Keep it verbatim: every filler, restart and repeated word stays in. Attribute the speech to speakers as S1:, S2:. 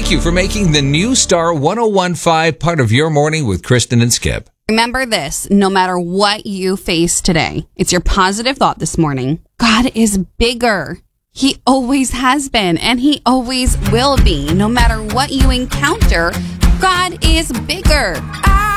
S1: thank you for making the New Star one oh one point five part of your morning with Kristen and Skip.
S2: Remember this, no matter what you face today, it's your positive thought this morning. God is bigger. He always has been, and he always will be. No matter what you encounter, God is bigger. I